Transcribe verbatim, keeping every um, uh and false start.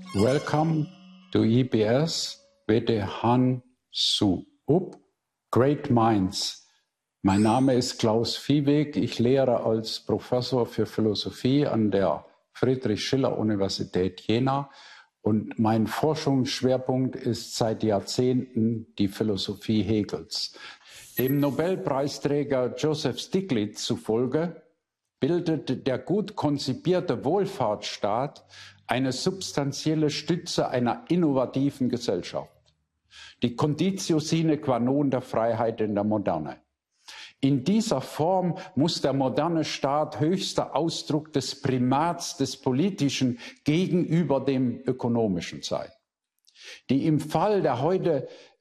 Welcome to I B S Wede Han Su Up, Great Minds. Mein Name ist Klaus Viehweg. Ich lehre als Professor für Philosophie an der Friedrich-Schiller-Universität Jena und mein Forschungsschwerpunkt ist seit Jahrzehnten die Philosophie Hegels. Dem Nobelpreisträger Joseph Stiglitz zufolge bildet der gut konzipierte Wohlfahrtsstaat eine substanzielle Stütze einer innovativen Gesellschaft, die Conditio sine qua non der Freiheit in der Moderne. In dieser Form muss der moderne Staat höchster Ausdruck des Primats des Politischen gegenüber dem Ökonomischen sein. Die im Fall der heute